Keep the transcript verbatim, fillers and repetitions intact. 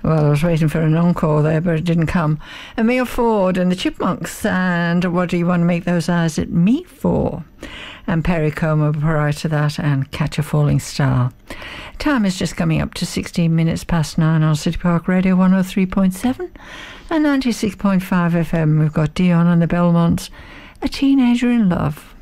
Well, I was waiting for an encore there, but it didn't come. Emil Ford and the Chipmunks, and What Do You Want to Make Those Eyes at Me For? And Perry Como prior to that, and Catch a Falling Star. Time is just coming up to sixteen minutes past nine on City Park Radio one oh three point seven and ninety-six point five F M. We've got Dion and the Belmonts, A Teenager in Love.